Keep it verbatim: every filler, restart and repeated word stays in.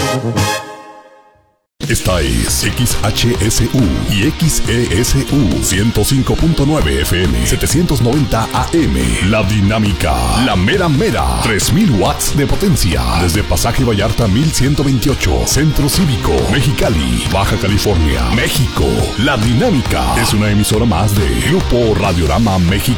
Esta es X H S U y X E S U ciento cinco punto nueve F M, setecientos noventa A M. La Dinámica, la mera mera, tres mil watts de potencia. Desde Pasaje Vallarta mil ciento veintiocho, Centro Cívico, Mexicali, Baja California, México. La Dinámica es una emisora más de Grupo Radiorama México.